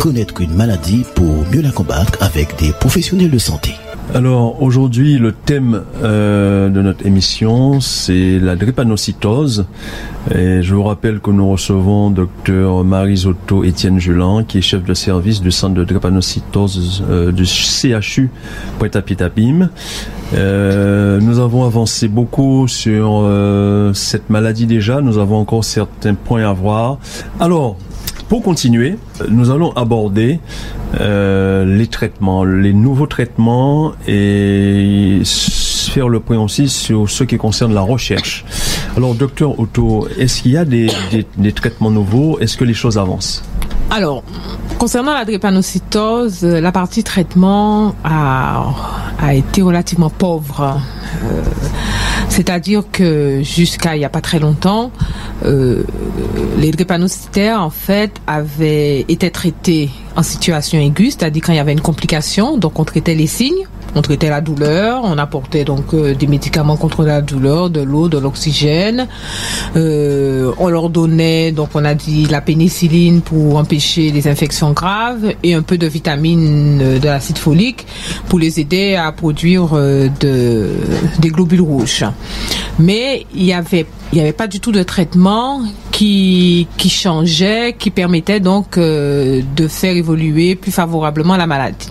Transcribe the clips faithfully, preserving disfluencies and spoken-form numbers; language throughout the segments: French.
Connaître une maladie pour mieux la combattre avec des professionnels de santé. Alors aujourd'hui, le thème euh, de notre émission, c'est la drépanocytose. Et je vous rappelle que nous recevons docteur Marie-Zoto Étienne Julan, qui est chef de service du centre de drépanocytose euh, du C H U Pointe-à-Pitre. Euh, nous avons avancé beaucoup sur euh, cette maladie déjà. Nous avons encore certains points à voir. Alors, pour continuer, nous allons aborder euh, les traitements, les nouveaux traitements et faire le point aussi sur ce qui concerne la recherche. Alors, docteur Otto, est-ce qu'il y a des, des, des traitements nouveaux? Est-ce que les choses avancent? Alors, concernant la drépanocytose, la partie traitement a, a été relativement pauvre. Euh, c'est-à-dire que jusqu'à il n'y a pas très longtemps, euh, les drépanocytaires en fait avaient été traités en situation aiguë, c'est-à-dire quand il y avait une complication, donc on traitait les signes, on traitait la douleur, on apportait donc euh, des médicaments contre la douleur, de l'eau, de l'oxygène, euh, on leur donnait, donc on a dit la pénicilline pour empêcher les infections graves et un peu de vitamine euh, de l'acide folique pour les aider à produire euh, de, des globules rouges. Mais il y avait il n'y avait pas du tout de traitement qui qui changeait, qui permettait donc euh, de faire évoluer plus favorablement la maladie.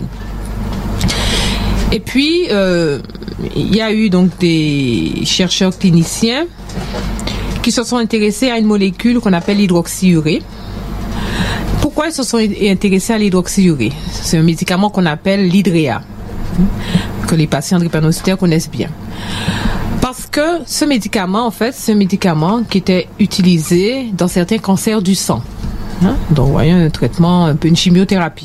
Et puis, euh, il y a eu donc des chercheurs cliniciens qui se sont intéressés à une molécule qu'on appelle l'hydroxyurée. Pourquoi ils se sont intéressés à l'hydroxyurée? C'est un médicament qu'on appelle l'Hydrea, que les patients drépanocytaires connaissent bien. Parce que ce médicament, en fait, c'est un médicament qui était utilisé dans certains cancers du sang. Hein? Donc, vous voyez, un traitement, un peu une chimiothérapie.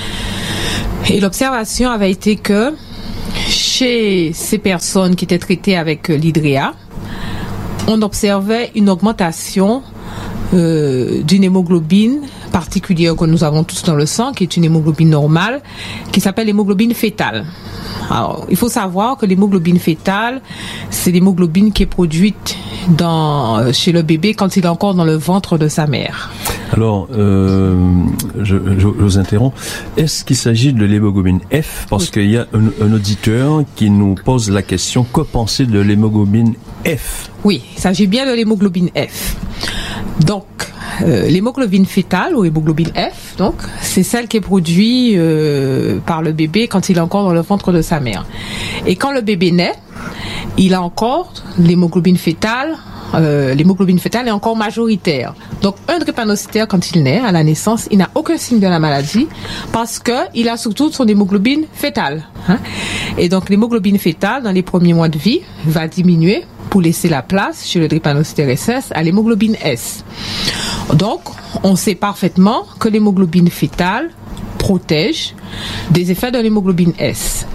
Et l'observation avait été que chez ces personnes qui étaient traitées avec l'Hydrea, on observait une augmentation euh, d'une hémoglobine particulière que nous avons tous dans le sang, qui est une hémoglobine normale, qui s'appelle l'hémoglobine fétale. Alors, il faut savoir que l'hémoglobine fétale, c'est l'hémoglobine qui est produite dans, chez le bébé quand il est encore dans le ventre de sa mère. Alors, euh, je, je, je vous interromps. Est-ce qu'il s'agit de l'hémoglobine F? Parce oui. qu'il y a un, un auditeur qui nous pose la question, que penser de l'hémoglobine F? Oui, il s'agit bien de l'hémoglobine F. Donc, euh, l'hémoglobine fétale ou hémoglobine F, donc, c'est celle qui est produite euh, par le bébé quand il est encore dans le ventre de sa mère. Et quand le bébé naît, il a encore l'hémoglobine fétale. Euh, l'hémoglobine fétale est encore majoritaire. Donc, un drépanocytaire, quand il naît, à la naissance, il n'a aucun signe de la maladie parce que il a surtout son hémoglobine fétale. Hein? Et donc, l'hémoglobine fétale, dans les premiers mois de vie, va diminuer pour laisser la place chez le drépanocytaire S S à l'hémoglobine S. Donc, on sait parfaitement que l'hémoglobine fétale protège des effets de l'hémoglobine S.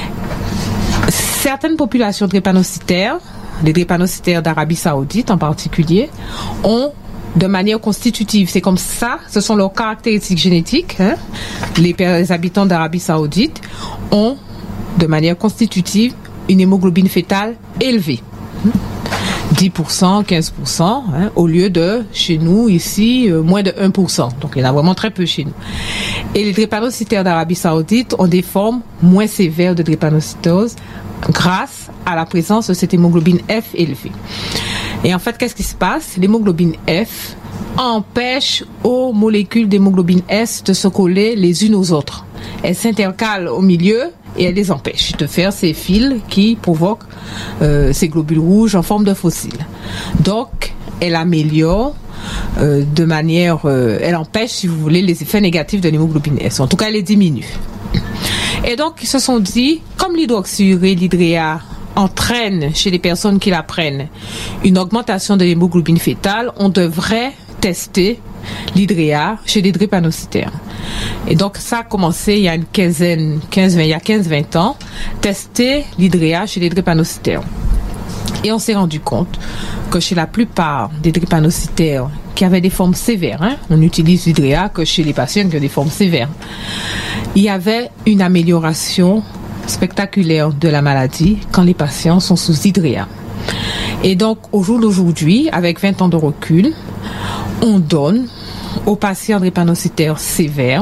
Certaines populations drépanocytaires, les drépanocytaires d'Arabie Saoudite en particulier, ont de manière constitutive, c'est comme ça, ce sont leurs caractéristiques génétiques, hein, les, les habitants d'Arabie Saoudite ont de manière constitutive une hémoglobine fétale élevée. dix pour cent, quinze pour cent, hein, au lieu de, chez nous, ici, euh, moins de un pour cent. Donc, il y en a vraiment très peu chez nous. Et les drépanocytaires d'Arabie Saoudite ont des formes moins sévères de drépanocytose grâce à la présence de cette hémoglobine F élevée. Et en fait, qu'est-ce qui se passe? L'hémoglobine F empêche aux molécules d'hémoglobine S de se coller les unes aux autres. Elles s'intercalent au milieu et elles les empêchent de faire ces fils qui provoquent euh, ces globules rouges en forme de fossiles. Donc, elle améliore euh, de manière... Euh, elle empêche, si vous voulez, les effets négatifs de l'hémoglobine S. En tout cas, elle les diminue. Et donc, ils se sont dit, comme l'hydroxyurée, l'Hydrea, entraîne chez les personnes qui la prennent une augmentation de l'hémoglobine fétale, on devrait tester l'Hydrea chez les drépanocytaires. Et donc, ça a commencé il y a une quinzaine, quinze, vingt, il y a quinze vingt ans, tester l'Hydrea chez les drépanocytaires. Et on s'est rendu compte que chez la plupart des drépanocytaires qui avaient des formes sévères, hein, on utilise l'Hydrea que chez les patients qui ont des formes sévères, il y avait une amélioration spectaculaire de la maladie quand les patients sont sous Hydrea. Et donc, au jour d'aujourd'hui, avec vingt ans de recul, on donne aux patients drépanocytaires sévères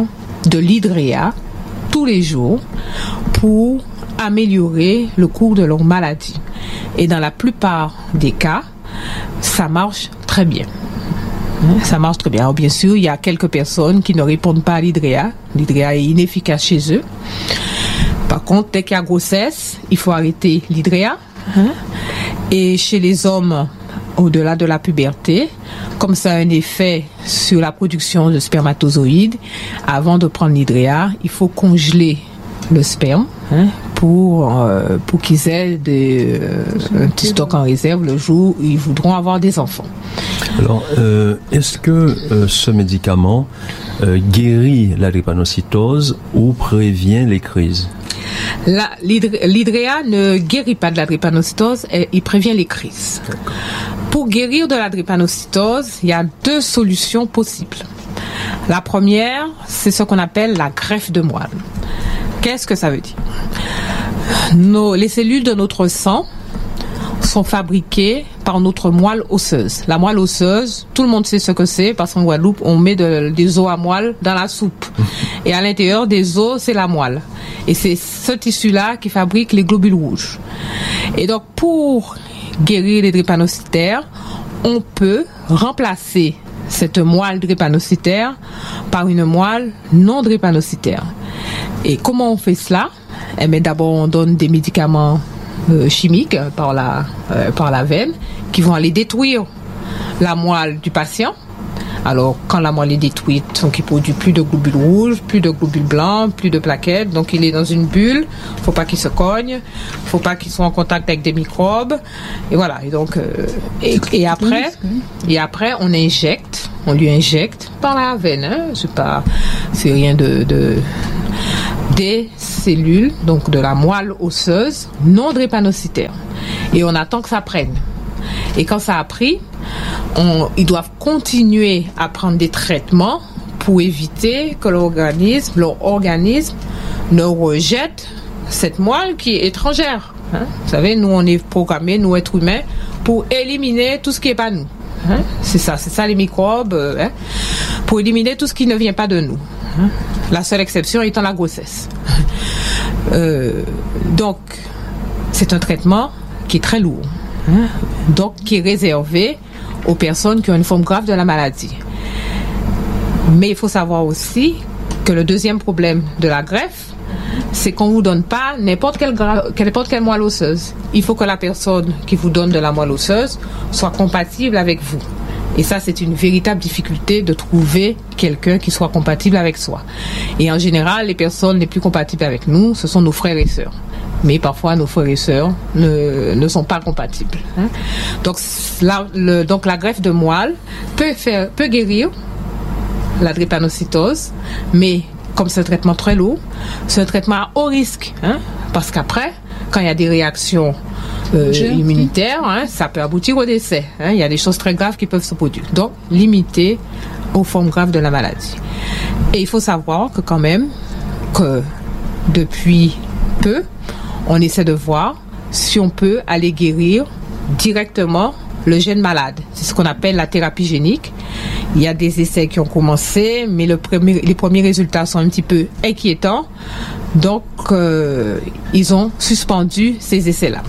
de l'hydréa tous les jours pour améliorer le cours de leur maladie. Et dans la plupart des cas, ça marche très bien. Ça marche très bien. Alors bien sûr, il y a quelques personnes qui ne répondent pas à l'hydréa. L'hydréa est inefficace chez eux. Par contre, dès qu'il y a grossesse, il faut arrêter l'hydréa. Hein? Et chez les hommes, au-delà de la puberté, comme ça a un effet sur la production de spermatozoïdes, avant de prendre l'hydréa, il faut congeler le sperme, hein, pour euh, pour qu'ils aient des, euh, un petit stock en réserve le jour où ils voudront avoir des enfants. Alors, euh, est-ce que euh, ce médicament euh, guérit la drépanocytose ou prévient les crises? La, l'hydréa ne guérit pas de la drépanocytose, et il prévient les crises. Pour guérir de la drépanocytose, il y a deux solutions possibles. La première, c'est ce qu'on appelle la greffe de moelle. Qu'est-ce que ça veut dire? Nos, les cellules de notre sang sont fabriquées par notre moelle osseuse. La moelle osseuse, tout le monde sait ce que c'est, parce qu'en Guadeloupe, on met de, des os à moelle dans la soupe. Et à l'intérieur des os, c'est la moelle. Et c'est ce tissu-là qui fabrique les globules rouges. Et donc, pour guérir les drépanocytaires, on peut remplacer cette moelle drépanocytaire par une moelle non drépanocytaire. Et comment on fait cela? Eh bien, d'abord, on donne des médicaments euh, chimiques par la, euh, par la veine qui vont aller détruire la moelle du patient. Alors, quand la moelle est détruite, donc il produit plus de globules rouges, plus de globules blancs, plus de plaquettes. Donc, il est dans une bulle. Il ne faut pas qu'il se cogne. Il ne faut pas qu'il soit en contact avec des microbes. Et voilà. Et donc, euh, et, et après, et après, on injecte. On lui injecte par la veine. Hein, c'est pas, c'est rien de, de des cellules, donc de la moelle osseuse non drépanocytaire. Et on attend que ça prenne. Et quand ça a pris, on, ils doivent continuer à prendre des traitements pour éviter que l'organisme, leur organisme ne rejette cette moelle qui est étrangère. Hein? Vous savez, nous, on est programmés, nous, êtres humains, pour éliminer tout ce qui n'est pas nous. Hein? C'est ça, c'est ça les microbes, hein? Pour éliminer tout ce qui ne vient pas de nous. Hein? La seule exception étant la grossesse. euh, donc, c'est un traitement qui est très lourd. Hein? Donc, qui est réservé aux personnes qui ont une forme grave de la maladie. Mais il faut savoir aussi que le deuxième problème de la greffe, c'est qu'on ne vous donne pas n'importe quelle, gra- n'importe quelle moelle osseuse. Il faut que la personne qui vous donne de la moelle osseuse soit compatible avec vous. Et ça, c'est une véritable difficulté de trouver quelqu'un qui soit compatible avec soi. Et en général, les personnes les plus compatibles avec nous, ce sont nos frères et sœurs. Mais parfois, nos frères et sœurs ne, ne sont pas compatibles. Hein. Donc, la, le, donc, la greffe de moelle peut, faire, peut guérir la drépanocytose, mais comme c'est un traitement très lourd, c'est un traitement à haut risque. Hein, parce qu'après, quand il y a des réactions euh, immunitaires, hein, ça peut aboutir au décès. Hein, il y a des choses très graves qui peuvent se produire. Donc, limité aux formes graves de la maladie. Et il faut savoir que quand même, que depuis peu, on essaie de voir si on peut aller guérir directement le gène malade. C'est ce qu'on appelle la thérapie génique. Il y a des essais qui ont commencé, mais le premier, les premiers résultats sont un petit peu inquiétants. Donc, euh, ils ont suspendu ces essais-là.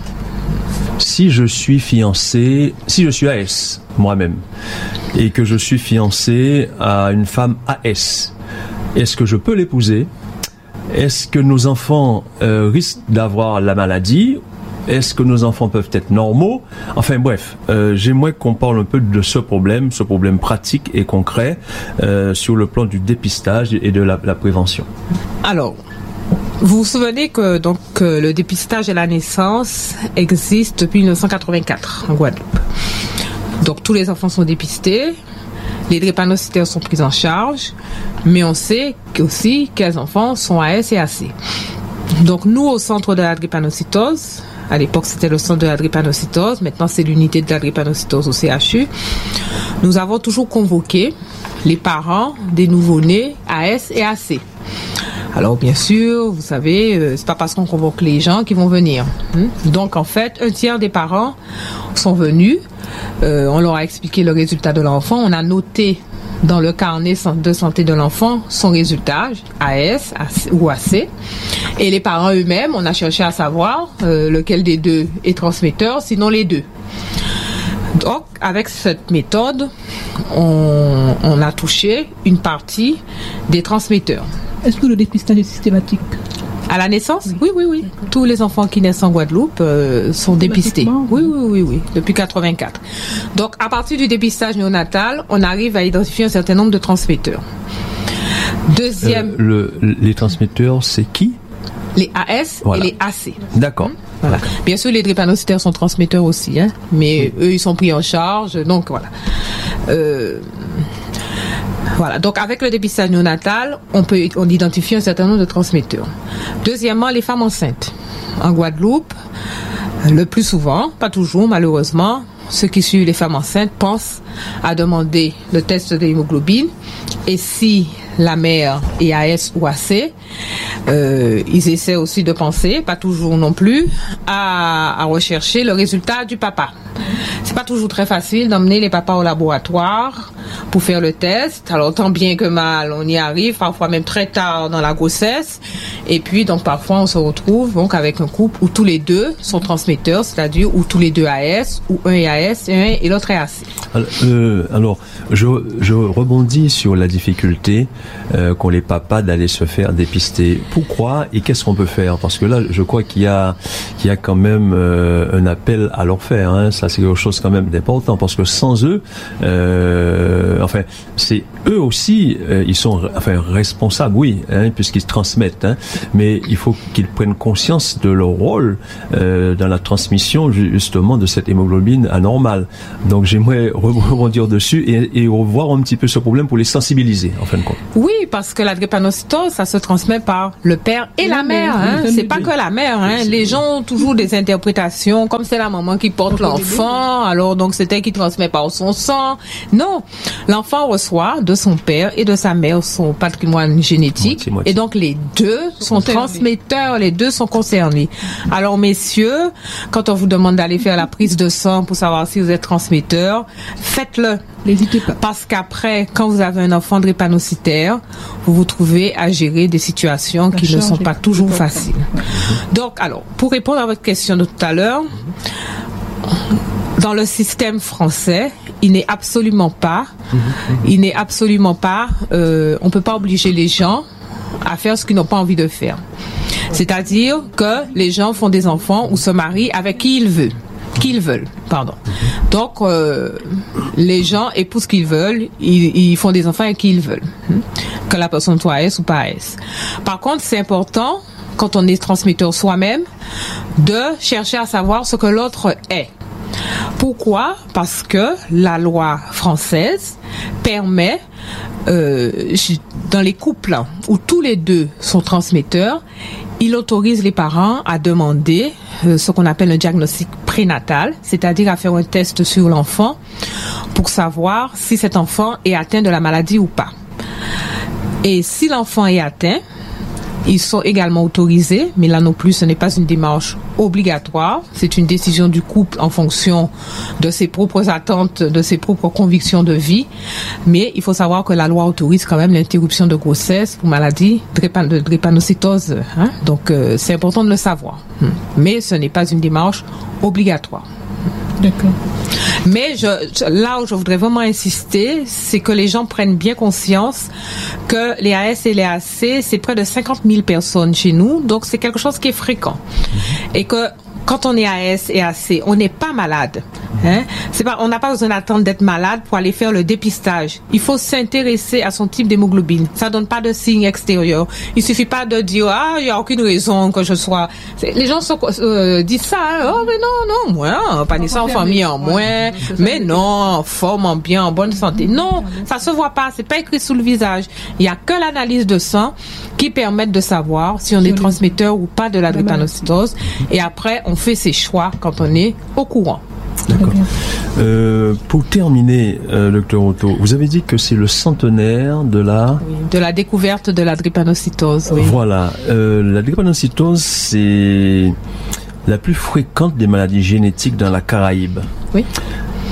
Si je suis fiancé, si je suis A S moi-même, et que je suis fiancé à une femme A S, est-ce que je peux l'épouser? Est-ce que nos enfants euh, risquent d'avoir la maladie? Est-ce que nos enfants peuvent être normaux? Enfin bref, euh, j'aimerais qu'on parle un peu de ce problème, ce problème pratique et concret euh, sur le plan du dépistage et de la, la prévention. Alors, vous vous souvenez que donc euh, le dépistage à la naissance existe depuis dix-neuf cent quatre-vingt-quatre en Guadeloupe. Donc tous les enfants sont dépistés. Les drépanocytaires sont pris en charge, mais on sait aussi quels enfants sont A S et A C. Donc nous, au centre de la drépanocytose, à l'époque c'était le centre de la drépanocytose, maintenant c'est l'unité de la drépanocytose au C H U, nous avons toujours convoqué les parents des nouveau-nés A S et A C. Alors bien sûr, vous savez, euh, c'est pas parce qu'on convoque les gens qu'ils vont venir. Hein. Donc en fait, un tiers des parents sont venus. Euh, on leur a expliqué le résultat de l'enfant. On a noté dans le carnet de santé de l'enfant son résultat, A S ou A C. Et les parents eux-mêmes, on a cherché à savoir euh, lequel des deux est transmetteur, sinon les deux. Donc, avec cette méthode, on, on a touché une partie des transmetteurs. Est-ce que le dépistage est systématique ? À la naissance ? Oui, oui, oui. oui. Tous les enfants qui naissent en Guadeloupe euh, sont dépistés. Oui, oui, oui, oui, depuis quatre-vingt-quatre. Donc, à partir du dépistage néonatal, on arrive à identifier un certain nombre de transmetteurs. Deuxième... Euh, le, les transmetteurs, c'est qui ? Les A S voilà. Et les A C. D'accord. Hum, voilà. Bien sûr, les drépanocytaires sont transmetteurs aussi, hein, mais oui. eux, ils sont pris en charge. Donc, voilà. Euh... Voilà, donc avec le dépistage néonatal, on peut on identifie un certain nombre de transmetteurs. Deuxièmement, les femmes enceintes. En Guadeloupe, le plus souvent, pas toujours malheureusement, ceux qui suivent les femmes enceintes pensent à demander le test d'hémoglobine et si la mère est A S ou A C, euh, ils essaient aussi de penser, pas toujours non plus, à, à rechercher le résultat du papa. C'est pas toujours très facile d'emmener les papas au laboratoire pour faire le test. Alors tant bien que mal, on y arrive, parfois même très tard dans la grossesse. Et puis donc parfois on se retrouve donc avec un couple où tous les deux sont transmetteurs, c'est-à-dire où tous les deux A S, ou un est A S et un et l'autre est A C. Alors, euh, alors je, je rebondis sur la difficulté euh, qu'ont les papas d'aller se faire dépister. Pourquoi et qu'est-ce qu'on peut faire ? Parce que là, je crois qu'il y a, qu'il y a quand même euh, un appel à leur faire. Hein. Ça, c'est quelque chose quand même d'important parce que sans eux, euh, enfin, c'est eux aussi, euh, ils sont enfin responsables, oui, hein, puisqu'ils transmettent. Hein, mais il faut qu'ils prennent conscience de leur rôle euh, dans la transmission justement de cette hémoglobine anormale. Donc, j'aimerais rebondir dessus et, et revoir un petit peu ce problème pour les sensibiliser, en fin de compte. Oui, parce que la drépanocytose, ça se transmet par le père et la mère. Hein. C'est pas que la mère. Hein. Les gens ont toujours des interprétations, comme c'est la maman qui porte l'enfant, alors donc c'est elle qui transmet par son sang. Non, l'enfant reçoit de son père et de sa mère son patrimoine génétique, moitié, moitié. Et donc les deux sont concernés. Transmetteurs, les deux sont concernés. Alors messieurs, quand on vous demande d'aller faire la prise de sang pour savoir si vous êtes transmetteur, faites-le. N'hésitez pas. Parce qu'après, quand vous avez un enfant drépanocytaire, vous vous trouvez à gérer des situations qui ne sont pas toujours faciles. Donc, alors, pour répondre à votre question de tout à l'heure, dans le système français, il n'est absolument pas, il n'est absolument pas, euh, on peut pas obliger les gens à faire ce qu'ils n'ont pas envie de faire. C'est-à-dire que les gens font des enfants ou se marient avec qui ils veulent. Qu'ils veulent, pardon. Donc, euh, les gens épousent qu'ils veulent, ils, ils font des enfants avec qui ils veulent, que la personne soit A S ou pas A S. Par contre, c'est important, quand on est transmetteur soi-même, de chercher à savoir ce que l'autre est. Pourquoi ? Parce que la loi française permet, euh, dans les couples où tous les deux sont transmetteurs, il autorise les parents à demander euh, ce qu'on appelle un diagnostic prénatal, c'est-à-dire à faire un test sur l'enfant pour savoir si cet enfant est atteint de la maladie ou pas. Et si l'enfant est atteint, ils sont également autorisés, mais là non plus, ce n'est pas une démarche obligatoire. C'est une décision du couple en fonction de ses propres attentes, de ses propres convictions de vie. Mais il faut savoir que la loi autorise quand même l'interruption de grossesse pour maladie de drépanocytose. Hein? Donc, euh, c'est important de le savoir. Mais ce n'est pas une démarche obligatoire. D'accord. Mais je, là où je voudrais vraiment insister, c'est que les gens prennent bien conscience que les A S et les A C, c'est près de cinquante mille personnes chez nous, donc c'est quelque chose qui est fréquent. Et que quand on est A S et A C, on n'est pas malade. Hein? C'est pas, on n'a pas besoin d'attendre d'être malade pour aller faire le dépistage. Il faut s'intéresser à son type d'hémoglobine. Ça donne pas de signe extérieur. Il suffit pas de dire ah il y a aucune raison que je sois. C'est, les gens sont, euh, disent ça. Hein? Oh mais non non moi pas naissant en famille en moins. Mais non en forme en bien en bonne santé. Non ça se voit pas. C'est pas écrit sous le visage. Il y a que l'analyse de sang qui permet de savoir si on est transmetteur ou pas de la drépanocytose. Et après on fait ses choix quand on est au courant. D'accord. Euh, pour terminer, euh, docteur Otto, vous avez dit que c'est le centenaire de la... Oui, de la découverte de la drépanocytose. Oui. Voilà. Euh, la drépanocytose, c'est la plus fréquente des maladies génétiques dans la Caraïbe. Oui. Pourquoi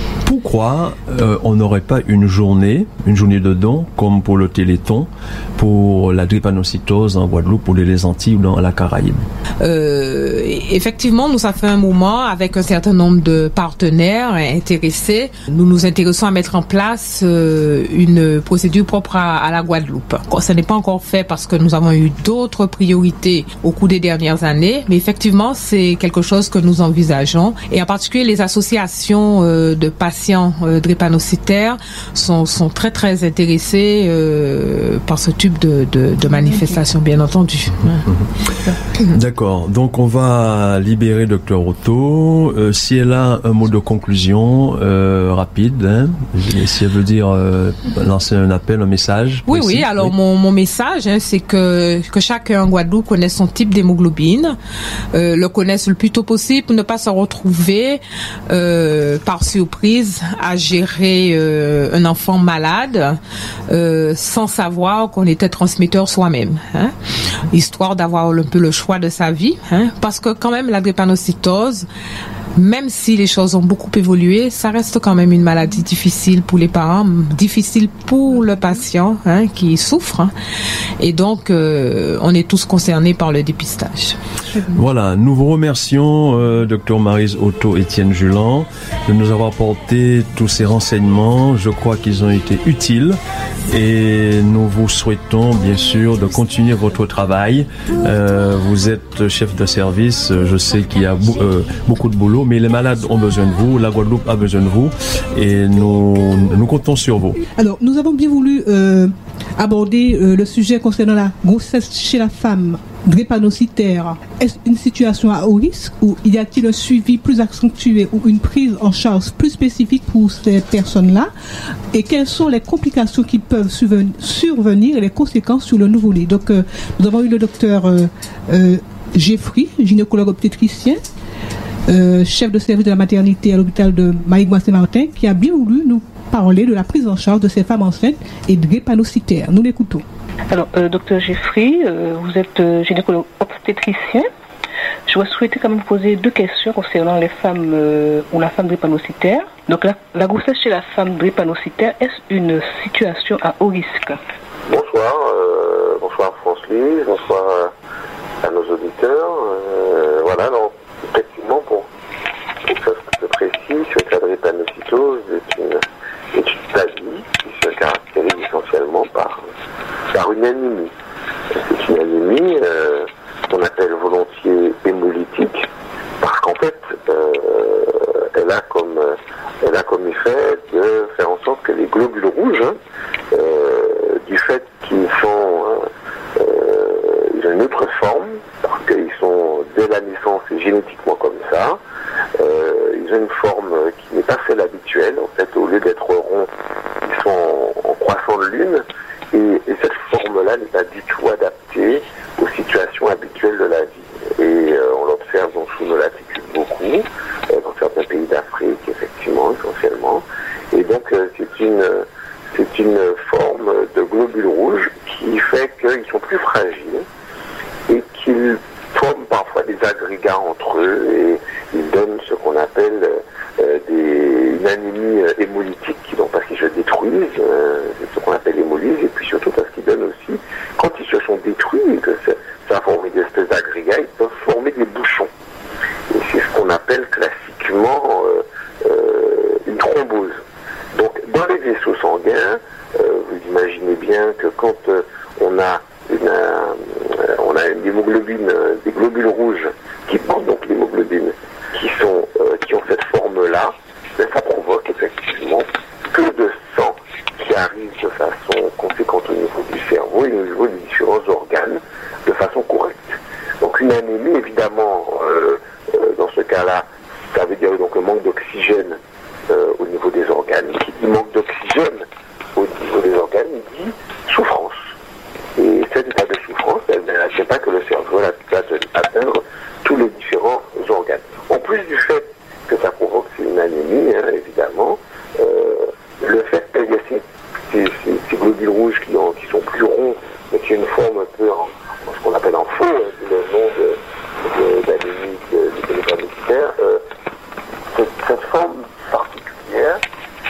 crois, euh, on n'aurait pas une journée, une journée de don, comme pour le Téléthon, pour la drépanocytose en Guadeloupe, pour les Antilles ou dans la Caraïbe. Euh, effectivement, nous, ça fait un moment, avec un certain nombre de partenaires intéressés, nous nous intéressons à mettre en place euh, une procédure propre à, à la Guadeloupe. Ça n'est pas encore fait parce que nous avons eu d'autres priorités au cours des dernières années, mais effectivement, c'est quelque chose que nous envisageons. Et en particulier, les associations euh, de patients euh, drépanocytaires sont, sont très, très intéressées euh, par ce type de, de, de manifestation, bien entendu. Mmh. D'accord. Donc, on va libérer Docteur Otto. Euh, si elle a un mot de conclusion euh, rapide, hein, si elle veut dire euh, lancer un appel, un message. Oui, précis, oui. Alors, oui. mon, mon message, hein, c'est que, que chacun en Guadeloupe connaisse son type d'hémoglobine, euh, le connaisse le plus tôt possible pour ne pas se retrouver euh, par surprise à gérer euh, un enfant malade euh, sans savoir qu'on était transmetteur soi-même, hein, histoire d'avoir un peu le choix de sa vie, hein, parce que quand même la drépanocytose, même si les choses ont beaucoup évolué, ça reste quand même une maladie difficile pour les parents, difficile pour le patient, hein, qui souffre. Hein. Et donc, euh, on est tous concernés par le dépistage. Voilà, nous vous remercions, euh, Docteur Maryse Otto Étienne Julan, de nous avoir apporté tous ces renseignements. Je crois qu'ils ont été utiles et nous vous souhaitons bien sûr de continuer votre travail. Euh, vous êtes chef de service, je sais qu'il y a bo- euh, beaucoup de boulot, mais les malades ont besoin de vous, la Guadeloupe a besoin de vous et nous, nous comptons sur vous. Alors, nous avons bien voulu euh, aborder euh, le sujet concernant la grossesse chez la femme drépanocytaire. Est-ce une situation à haut risque ou y a-t-il un suivi plus accentué ou une prise en charge plus spécifique pour ces personnes-là? Et quelles sont les complications qui peuvent survenir et les conséquences sur le nouveau-né? Donc, euh, nous avons eu le docteur euh, euh, Jeffrey, gynécologue obstétricien, euh, chef de service de la maternité à l'hôpital de Maïgouin-Saint-Martin, qui a bien voulu nous parler de la prise en charge de ces femmes enceintes et drépanocytaires. Nous l'écoutons. Alors, euh, docteur Jeffrey, euh, vous êtes euh, gynécologue obstétricien. Je voudrais souhaiter quand même poser deux questions concernant les femmes euh, ou la femme drépanocytaire. Donc, la, la grossesse chez la femme drépanocytaire, est-ce une situation à haut risque? Bonsoir, euh, bonsoir France-Lise, bonsoir à nos auditeurs. Euh, voilà, alors, effectivement, pour quelque chose de précis, sur la drépanocytose est une, est une maladie qui se caractérise essentiellement par par une anémie. C'est une anémie euh, qu'on appelle volontiers hémolytique parce qu'en fait euh, elle a comme elle a comme effet de faire en sorte que les globules rouges, hein, euh, du fait qu'ils sont euh, ils ont une autre forme parce qu'ils sont dès la naissance et génétiquement comme ça, euh, ils ont une forme qui n'est pas celle habituelle. En fait, au lieu d'être ronds, ils sont en, en croissant de lune. Et, et cette forme-là n'est pas du tout adaptée aux situations habituelles de la vie. Et euh, on l'observe donc sous nos latitudes beaucoup, euh, dans certains pays d'Afrique, effectivement, essentiellement. Et donc euh, c'est une c'est une forme de globules rouges qui fait qu'ils sont plus fragiles et qu'ils forment parfois des agrégats entre eux et ils donnent ce qu'on appelle euh, des, une anémie euh, hémolytique, qui, donc parce qu'ils se détruisent, euh, c'est ce qu'on appelle hémolyse, et puis surtout parce qu'ils donnent aussi, quand ils se sont détruits et que ça, ça a formé des espèces d'agrégats, ils peuvent former des bouchons. Et c'est ce qu'on appelle classiquement euh, euh, une thrombose. Donc dans les vaisseaux sanguins, euh, vous imaginez bien que quand euh, on a une, euh, on a une hémoglobine, euh, des globules rouges qui portent donc l'hémoglobine, qui sont euh, qui ont cette forme-là, ben, ça provoque effectivement peu de sang qui arrive de façon conséquente au niveau du cerveau et au niveau des différents organes de façon correcte. Donc une anémie, évidemment, euh, euh, dans ce cas-là, ça veut dire donc un manque d'oxygène euh, au niveau des organes. Qui dit manque d'oxygène au niveau des organes, il dit souffrance. Et cet état de souffrance, elle ne pas que le cerveau va atteindre tous les différents organes. En plus du fait que ça provoque une anémie, hein, évidemment, euh, le fait qu'il y a ces, ces, ces, ces globules rouges qui, ont, qui sont plus ronds, mais qui ont une forme un peu en, en ce qu'on appelle en feu, hein, c'est le nom de, de, d'anémie de, de, de, de euh, cette, cette forme particulière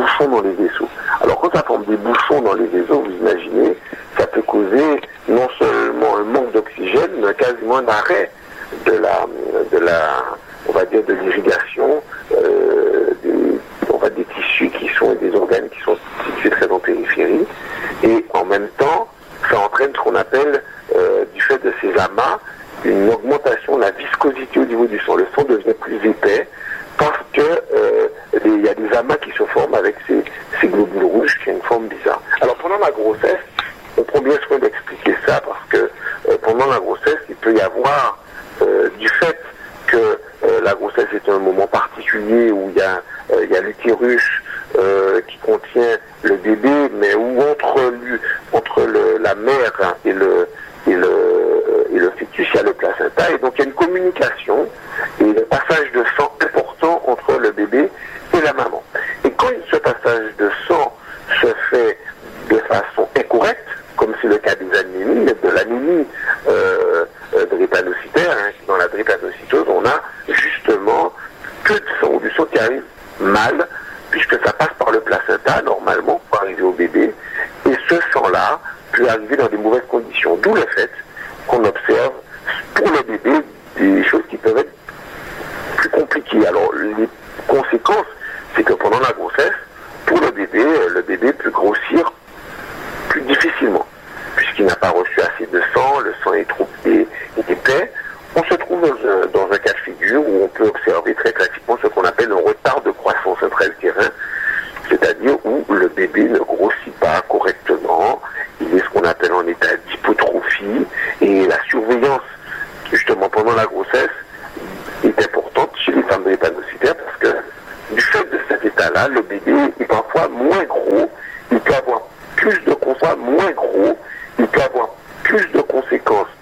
bouchons dans les vaisseaux. Alors quand ça forme des bouchons dans les vaisseaux, vous imaginez, ça peut causer non seulement un manque d'oxygène, mais quasiment un arrêt de la, de la, on va dire, de l'irrigation, euh, des, on va dire, des tissus qui sont, des organes qui sont situés très en périphérie. Et en même temps, ça entraîne ce qu'on appelle, euh, du fait de ces amas, une augmentation de la viscosité au niveau du sang. Le sang devient plus épais parce que euh, il y a des amas qui se forment avec ces, ces globules rouges qui ont une forme bizarre. Alors pendant la grossesse, on prend bien soin d'expliquer ça parce que euh, pendant la grossesse, il peut y avoir, euh, du fait que euh, la grossesse est un moment particulier où il y a, euh, il y a l'utérus euh, qui contient le bébé, mais où entre, lui, entre le, la mère et le, et, le, et le fœtus, il y a le placenta, et donc il y a une communication et un passage de sang important entre le bébé et la maman. Et quand ce passage de sang se fait de façon incorrecte, comme c'est le cas des anémies, de l'anémie euh, euh, drépanocytaire, hein, dans la drépanocytose, on a justement peu de sang, ou du sang qui arrive mal, puisque ça passe par le placenta, normalement, pour arriver au bébé, et ce sang-là peut arriver dans des mauvaises conditions. D'où le fait qu'on observe, pour le bébé, des choses qui peuvent être plus compliquées. Alors, les conséquences, c'est que pendant la grossesse, pour le bébé, le bébé peut grossir plus difficilement, puisqu'il n'a pas reçu assez de sang, le sang est trop est, est épais. On se trouve dans un, dans un cas de figure où on peut observer très classiquement ce qu'on appelle un retard de croissance intra-utérin, c'est-à-dire où le bébé ne grossit pas correctement, il est ce qu'on appelle en état d'hypotrophie, et la surveillance, justement pendant la grossesse, est importante chez les femmes drépanocytaires parce que du fait de cet état-là, le bébé est parfois moins gros, il peut avoir plus de conséquences, moins gros, il peut avoir plus de conséquences